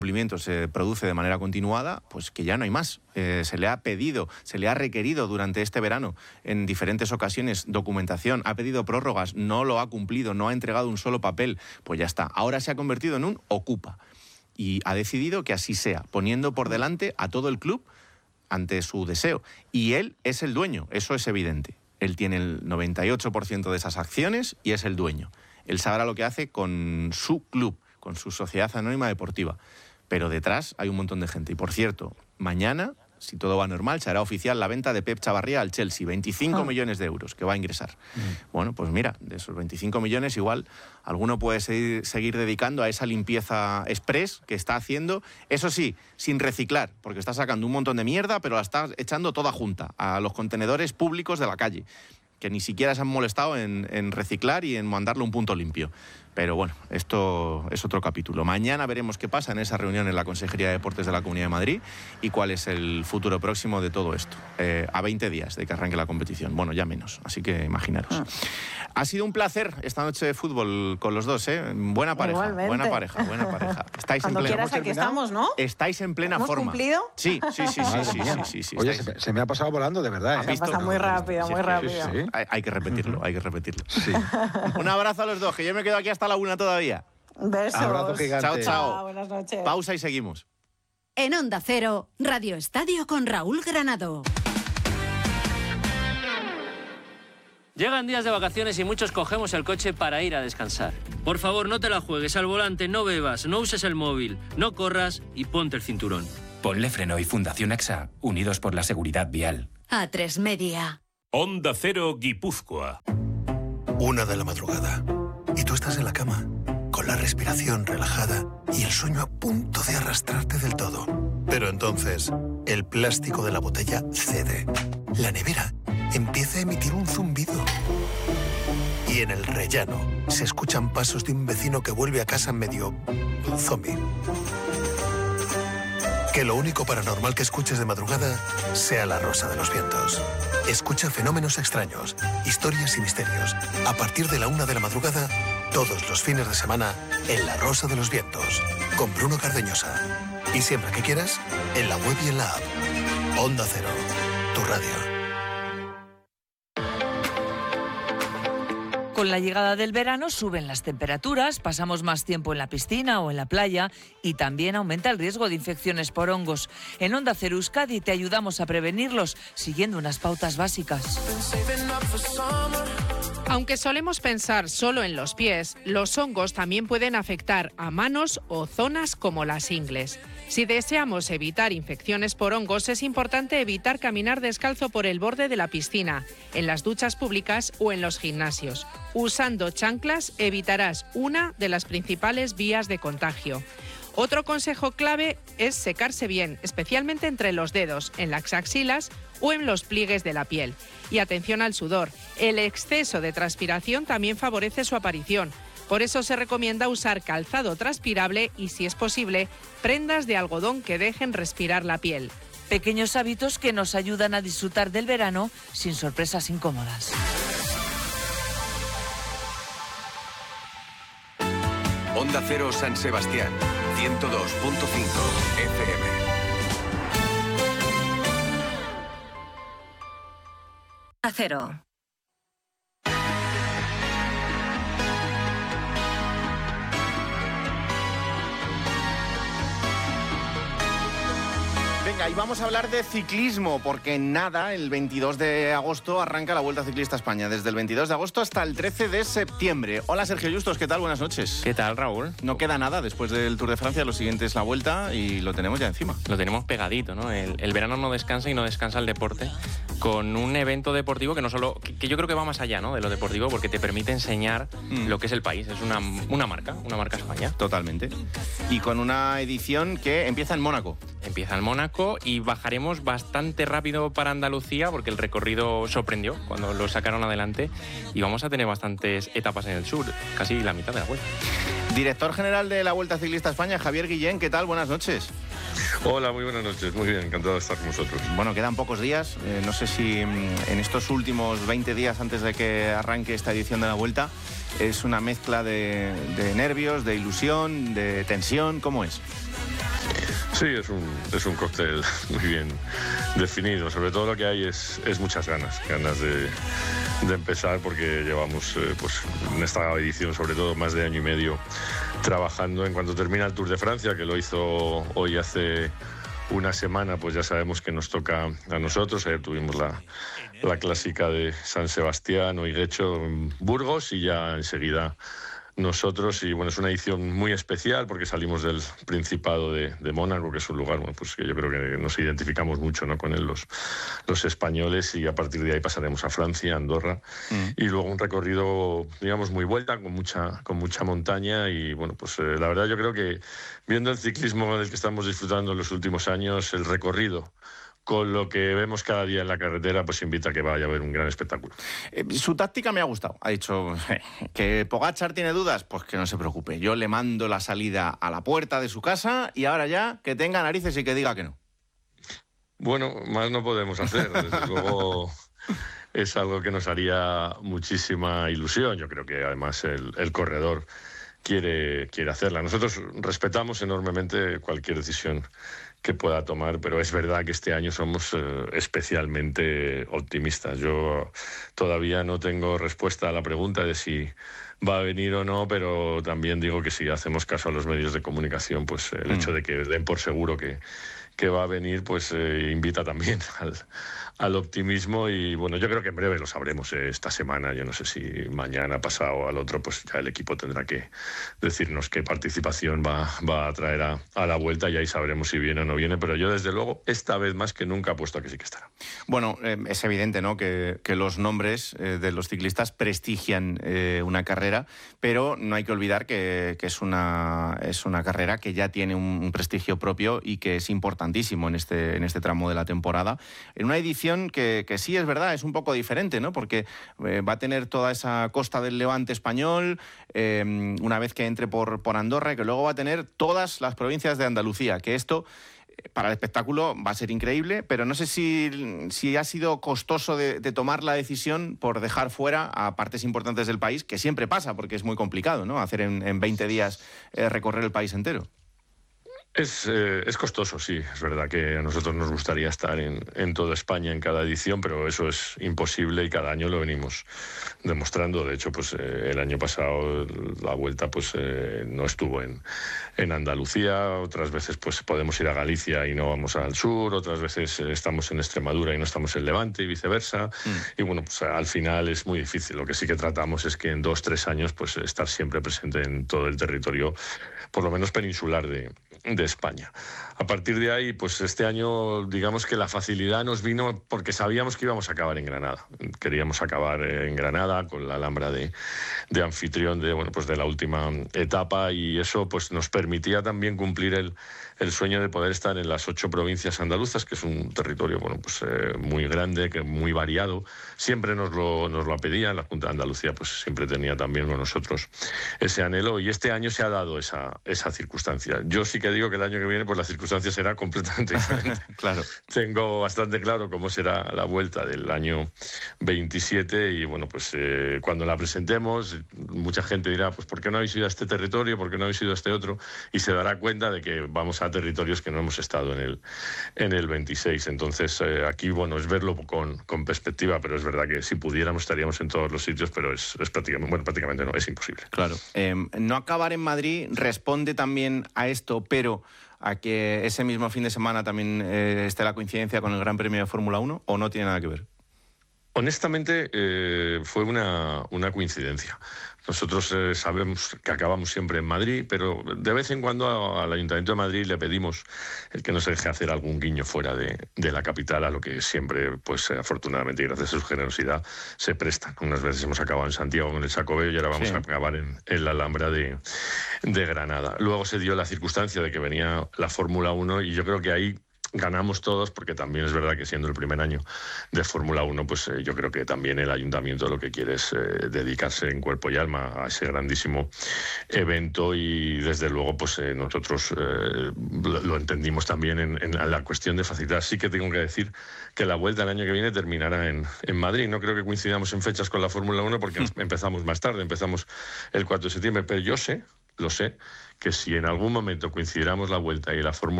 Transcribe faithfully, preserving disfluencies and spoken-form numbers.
cumplimiento se produce de manera continuada, pues que ya no hay más. Eh, se le ha pedido, se le ha requerido durante este verano en diferentes ocasiones documentación, ha pedido prórrogas, no lo ha cumplido, no ha entregado un solo papel, pues ya está. Ahora se ha convertido en un ocupa y ha decidido que así sea, poniendo por delante a todo el club ante su deseo. Y él es el dueño, eso es evidente. Él tiene el noventa y ocho por ciento de esas acciones y es el dueño. Él sabrá lo que hace con su club, con su sociedad anónima deportiva. Pero detrás hay un montón de gente. Y por cierto, mañana, si todo va normal, se hará oficial la venta de Pep Chavarría al Chelsea. veinticinco oh. millones de euros que va a ingresar. Mm. Bueno, pues mira, de esos veinticinco millones igual alguno puede seguir, seguir dedicando a esa limpieza express que está haciendo. Eso sí, sin reciclar, porque está sacando un montón de mierda, pero la está echando toda junta a los contenedores públicos de la calle, que ni siquiera se han molestado en, en reciclar y en mandarle un punto limpio. Pero bueno, esto es otro capítulo. Mañana veremos qué pasa en esa reunión en la Consejería de Deportes de la Comunidad de Madrid y cuál es el futuro próximo de todo esto. Eh, a veinte días de que arranque la competición. Bueno, ya menos, así que imaginaros. Ah. Ha sido un placer esta noche de fútbol con los dos, ¿eh? Buena pareja, Igualmente. buena pareja, buena pareja. Estáis Cuando en plena quieras, aquí estamos, ¿no? Estáis en plena ¿Hemos forma. cumplido? Sí, sí, sí, sí, sí, sí, sí, sí. Oye, se me, se me ha pasado volando, de verdad, ¿eh? Se pasa muy rápido, Sí, muy sí, rápido. sí, sí. Hay, hay que repetirlo, hay que repetirlo. Sí. Un abrazo a los dos, que yo me quedo aquí hasta la una todavía. Besos. Abrazo gigante. Chao, chao. Ah, buenas noches. Pausa y seguimos. En Onda Cero, Radio Estadio con Raúl Granado. Llegan días de vacaciones y muchos cogemos el coche para ir a descansar. Por favor, no te la juegues al volante, no bebas, no uses el móvil, no corras y ponte el cinturón. Ponle Freno y Fundación AXA, unidos por la seguridad vial. A tres Media. Onda Cero Guipúzcoa. Una de la madrugada. Y tú estás en la cama, con la respiración relajada y el sueño a punto de arrastrarte del todo. Pero entonces, el plástico de la botella cede. La nevera empieza a emitir un zumbido. Y en el rellano se escuchan pasos de un vecino que vuelve a casa medio zombie. Que lo único paranormal que escuches de madrugada sea la rosa de los vientos. Escucha Fenómenos Extraños, historias y misterios. A partir de la una de la madrugada, todos los fines de semana, en La Rosa de los Vientos, con Bruno Cardeñosa. Y siempre que quieras, en la web y en la app. Onda Cero, tu radio. Con la llegada del verano suben las temperaturas, pasamos más tiempo en la piscina o en la playa y también aumenta el riesgo de infecciones por hongos. En Onda Cero Euskadi te ayudamos a prevenirlos siguiendo unas pautas básicas. Aunque solemos pensar solo en los pies, los hongos también pueden afectar a manos o zonas como las ingles. Si deseamos evitar infecciones por hongos, es importante evitar caminar descalzo por el borde de la piscina, en las duchas públicas o en los gimnasios. Usando chanclas evitarás una de las principales vías de contagio. Otro consejo clave es secarse bien, especialmente entre los dedos, en las axilas o en los pliegues de la piel. Y atención al sudor. El exceso de transpiración también favorece su aparición. Por eso se recomienda usar calzado transpirable y, si es posible, prendas de algodón que dejen respirar la piel. Pequeños hábitos que nos ayudan a disfrutar del verano sin sorpresas incómodas. Onda Cero San Sebastián, ciento dos punto cinco F M. A cero. Venga, y vamos a hablar de ciclismo, porque nada, el veintidós de agosto arranca la Vuelta Ciclista a España, desde el veintidós de agosto hasta el trece de septiembre. Hola, Sergio Justos, ¿qué tal? Buenas noches. ¿Qué tal, Raúl? No queda nada después del Tour de Francia, lo siguiente es la Vuelta y lo tenemos ya encima. Lo tenemos pegadito, ¿no? El, el verano no descansa y no descansa el deporte, con un evento deportivo que no solo, que, que yo creo que va más allá, ¿no?, de lo deportivo, porque te permite enseñar mm. lo que es el país. Es una, una marca, una marca España. Totalmente. Y con una edición que empieza en Mónaco. Empieza en Mónaco y bajaremos bastante rápido para Andalucía, porque el recorrido sorprendió cuando lo sacaron adelante, y vamos a tener bastantes etapas en el sur, casi la mitad de la vuelta. Director general de la Vuelta Ciclista a España, Javier Guillén, ¿qué tal? Buenas noches. Hola, muy buenas noches, muy bien, encantado de estar con vosotros. Bueno, quedan pocos días, eh, no sé si en estos últimos veinte días antes de que arranque esta edición de la Vuelta es una mezcla de, de nervios, de ilusión, de tensión, ¿cómo es? Sí, es un, es un cóctel muy bien definido. Sobre todo lo que hay es, es muchas ganas, ganas de, de empezar, porque llevamos eh, pues, en esta edición sobre todo más de año y medio trabajando. En cuanto termina el Tour de Francia, que lo hizo hoy hace una semana, pues ya sabemos que nos toca a nosotros. Ayer tuvimos la, la clásica de San Sebastián, hoy de hecho en Burgos, y ya enseguida nosotros. Y bueno, es una edición muy especial porque salimos del Principado de, de Mónaco, que es un lugar, bueno, pues que yo creo que nos identificamos mucho, ¿no?, con él los, los españoles, y a partir de ahí pasaremos a Francia, Andorra, mm. y luego un recorrido, digamos, muy vuelta, con mucha, con mucha montaña. Y bueno, pues eh, la verdad yo creo que viendo el ciclismo del que estamos disfrutando en los últimos años, el recorrido con lo que vemos cada día en la carretera, pues invita a que vaya a haber un gran espectáculo. Eh, su táctica me ha gustado. Ha dicho eh, que Pogačar tiene dudas, pues que no se preocupe. Yo le mando la salida a la puerta de su casa y ahora ya que tenga narices y que diga que no. Bueno, más no podemos hacer. Desde luego es algo que nos haría muchísima ilusión. Yo creo que además el, el corredor quiere, quiere hacerla. Nosotros respetamos enormemente cualquier decisión que pueda tomar, pero es verdad que este año somos eh, especialmente optimistas. Yo todavía no tengo respuesta a la pregunta de si va a venir o no, pero también digo que si hacemos caso a los medios de comunicación, pues el mm. hecho de que den por seguro que, que va a venir, pues eh, invita también al, al optimismo. Y bueno, yo creo que en breve lo sabremos eh, esta semana. Yo no sé si mañana, pasado o al otro, pues ya el equipo tendrá que decirnos qué participación va, va a traer a, a la Vuelta, y ahí sabremos si viene o no viene. Pero yo, desde luego, esta vez más que nunca apuesto a que sí que estará. Bueno, eh, es evidente, ¿no?, que, que los nombres eh, de los ciclistas prestigian eh, una carrera, pero no hay que olvidar que, que es, una, es una carrera que ya tiene un, un prestigio propio y que es importantísimo en este, en este tramo de la temporada. En una edición que, que sí es verdad, es un poco diferente, ¿no?, porque eh, va a tener toda esa costa del Levante español, eh, una vez que entre por, por Andorra, y que luego va a tener todas las provincias de Andalucía, que esto para el espectáculo va a ser increíble, pero no sé si, si ha sido costoso de, de tomar la decisión por dejar fuera a partes importantes del país, que siempre pasa, porque es muy complicado, ¿no?, hacer en, en veinte días eh, recorrer el país entero. Es, eh, es costoso, sí. Es verdad que a nosotros nos gustaría estar en, en toda España en cada edición, pero eso es imposible y cada año lo venimos demostrando. De hecho, pues eh, el año pasado la Vuelta pues eh, no estuvo en, en Andalucía. Otras veces pues podemos ir a Galicia y no vamos al sur. Otras veces eh, estamos en Extremadura y no estamos en Levante, y viceversa. Mm. Y bueno, pues al final es muy difícil. Lo que sí que tratamos es que en dos, tres años pues estar siempre presente en todo el territorio, por lo menos peninsular de, de España. A partir de ahí, pues este año, digamos que la facilidad nos vino porque sabíamos que íbamos a acabar en Granada. Queríamos acabar en Granada con la Alhambra de, de anfitrión de, bueno, pues de la última etapa, y eso pues nos permitía también cumplir el, el sueño de poder estar en las ocho provincias andaluzas, que es un territorio, bueno, pues eh, muy grande, que muy variado. Siempre nos lo, nos lo pedían. La Junta de Andalucía pues siempre tenía también con nosotros ese anhelo, y este año se ha dado esa, esa circunstancia. Yo sí que digo que el año que viene pues la circunstancia será completamente diferente. Claro. Tengo bastante claro cómo será la Vuelta del año veintisiete, y bueno, pues eh, cuando la presentemos, mucha gente dirá, pues ¿por qué no habéis ido a este territorio? ¿Por qué no habéis ido a este otro? Y se dará cuenta de que vamos a territorios que no hemos estado en el, en el veintiséis. Entonces eh, aquí, bueno, es verlo con, con perspectiva, pero es verdad que si pudiéramos estaríamos en todos los sitios, pero es, es prácticamente, bueno, prácticamente no, es imposible. Claro. Eh, no acabar en Madrid responde también a esto, pero a que ese mismo fin de semana también eh, esté la coincidencia con el Gran Premio de Fórmula uno, ¿o no tiene nada que ver? Honestamente, eh, fue una, una coincidencia. Nosotros eh, sabemos que acabamos siempre en Madrid, pero de vez en cuando al Ayuntamiento de Madrid le pedimos el que nos deje hacer algún guiño fuera de, de la capital, a lo que siempre, pues afortunadamente y gracias a su generosidad, se prestan. Unas veces hemos acabado en Santiago con el Xacobeo y ahora vamos sí. a acabar en, en la Alhambra de, de Granada. Luego se dio la circunstancia de que venía la Fórmula uno, y yo creo que ahí ganamos todos, porque también es verdad que siendo el primer año de Fórmula uno, pues eh, yo creo que también el ayuntamiento lo que quiere es eh, dedicarse en cuerpo y alma a ese grandísimo evento, y desde luego pues eh, nosotros eh, lo, lo entendimos también en, en la cuestión de facilitar. Sí que tengo que decir que la Vuelta el año que viene terminará en, en Madrid. No creo que coincidamos en fechas con la Fórmula uno, porque mm. empezamos más tarde, empezamos el cuatro de septiembre, pero yo sé, lo sé, que si en algún momento coincidiéramos la Vuelta y la Fórmula